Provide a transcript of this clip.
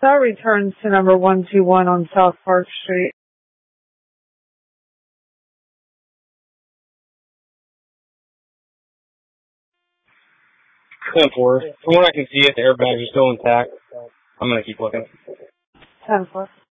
That returns to number 121 on South Park Street. 10-4. From what I can see, the airbags are still intact. I'm going to keep looking. 10-4.